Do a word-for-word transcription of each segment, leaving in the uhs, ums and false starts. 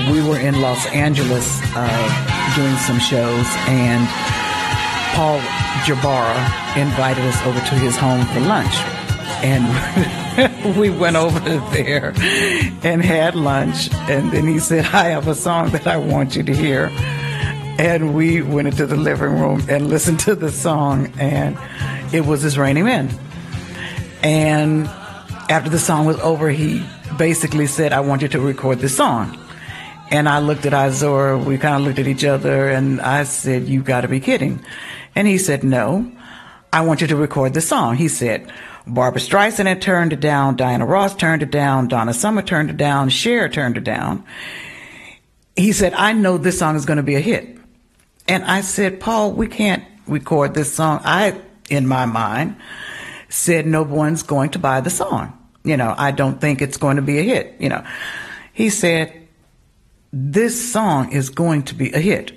we were in Los Angeles uh, doing some shows, and Paul Jabara invited us over to his home for lunch. And we went over there and had lunch. And then he said, I have a song that I want you to hear. And we went into the living room and listened to the song. And it was It's Raining Men. And after the song was over, he basically said, I want you to record this song. And I looked at Izora. We kind of looked at each other. And I said, you got to be kidding. And he said, no, I want you to record this song. He said, Barbra Streisand had turned it down, Diana Ross turned it down, Donna Summer turned it down, Cher turned it down. He said, I know this song is going to be a hit. And I said, Paul, we can't record this song. I, in my mind, said no one's going to buy the song. You know, I don't think it's going to be a hit. You know, he said, this song is going to be a hit.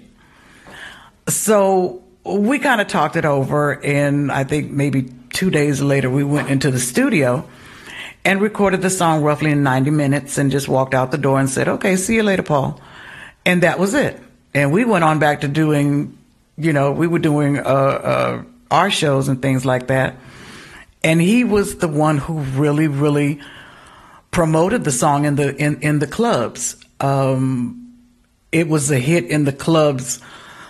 So we kind of talked it over, and I think maybe two days later we went into the studio and recorded the song roughly in ninety minutes and just walked out the door and said, okay, see you later, Paul. And that was it. And we went on back to doing, you know, we were doing uh, uh, our shows and things like that. And he was the one who really, really promoted the song in the in, in the clubs. Um, it was a hit in the clubs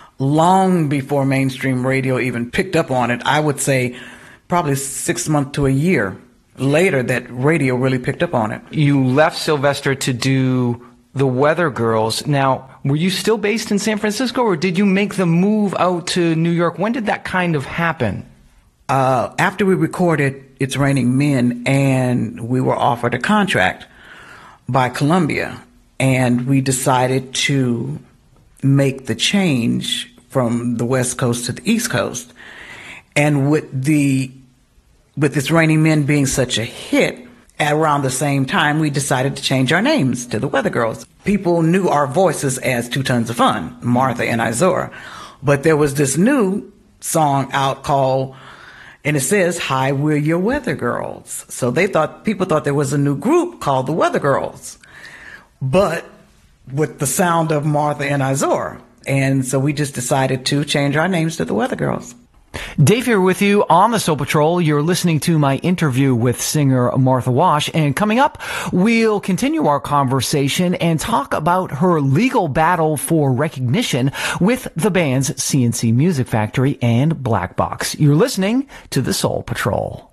long before mainstream radio even picked up on it. I would say probably six months to a year later that radio really picked up on it. You left Sylvester to do the Weather Girls. Now, were you still based in San Francisco, or did you make the move out to New York? When did that kind of happen? Uh, after we recorded It's Raining Men, and we were offered a contract by Columbia, and we decided to make the change from the West Coast to the East Coast. And with the with It's Raining Men being such a hit, at around the same time, we decided to change our names to the Weather Girls. People knew our voices as Two Tons of Fun, Martha and Izora. But there was this new song out called, and it says, Hi, We're Your Weather Girls. So they thought, people thought there was a new group called the Weather Girls, but with the sound of Martha and Izora. And so we just decided to change our names to the Weather Girls. Dave here with you on the Soul Patrol. You're listening to my interview with singer Martha Wash. And coming up, we'll continue our conversation and talk about her legal battle for recognition with the bands C N C Music Factory and Black Box. You're listening to the Soul Patrol.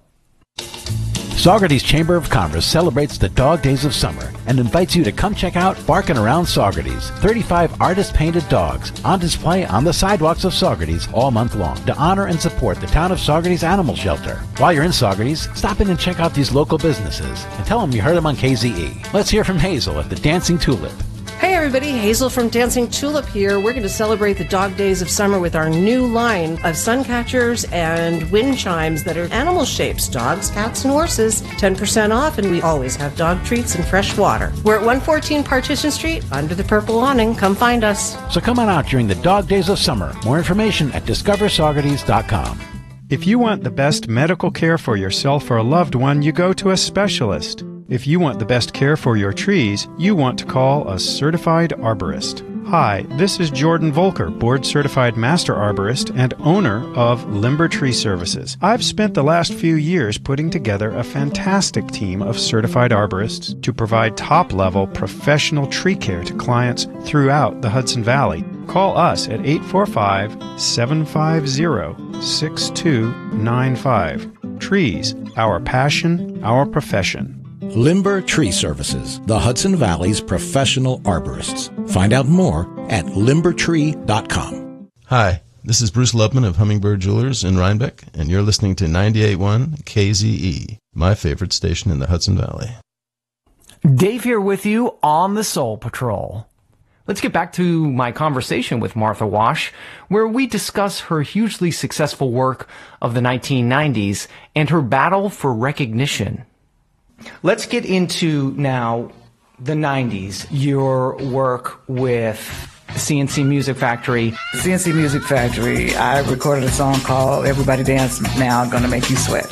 Saugerties Chamber of Commerce celebrates the dog days of summer and invites you to come check out Barkin' Around Saugerties. thirty-five artist-painted dogs on display on the sidewalks of Saugerties all month long to honor and support the town of Saugerties Animal Shelter. While you're in Saugerties, stop in and check out these local businesses and tell them you heard them on K Z E. Let's hear from Hazel at the Dancing Tulip. Hey everybody, Hazel from Dancing Tulip here. We're going to celebrate the dog days of summer with our new line of sun catchers and wind chimes that are animal shapes, dogs, cats, and horses. ten percent off, and we always have dog treats and fresh water. We're at one fourteen Partition Street, under the purple awning. Come find us. So come on out during the dog days of summer. More information at discover saugerties dot com. If you want the best medical care for yourself or a loved one, you go to a specialist. If you want the best care for your trees, you want to call a certified arborist. Hi, this is Jordan Volker, board-certified master arborist and owner of Limber Tree Services. I've spent the last few years putting together a fantastic team of certified arborists to provide top-level professional tree care to clients throughout the Hudson Valley. Call us at eight four five, seven five zero, six two nine five. Trees, our passion, our profession. Limber Tree Services, the Hudson Valley's professional arborists. Find out more at limber tree dot com. Hi, this is Bruce Lubman of Hummingbird Jewelers in Rhinebeck, and you're listening to ninety-eight point one K Z E, my favorite station in the Hudson Valley. Dave here with you on the Soul Patrol. Let's get back to my conversation with Martha Wash, where we discuss her hugely successful work of the nineteen nineties and her battle for recognition. Let's get into now the nineties, your work with C N C Music Factory. C N C Music Factory, I recorded a song called Everybody Dance Now, Gonna Make You Sweat.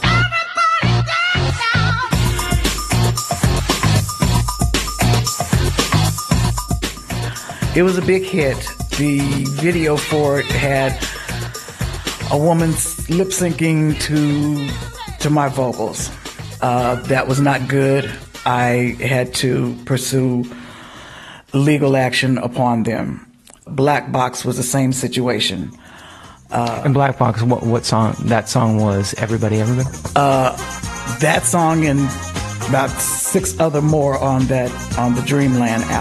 It was a big hit. The video for it had a woman lip syncing to to my vocals. Uh, that was not good. I had to pursue legal action upon them. Black Box was the same situation. Uh, and Black Box, what, what song? That song was Everybody, Everybody? Uh, that song and about six other more on that on the Dreamland album.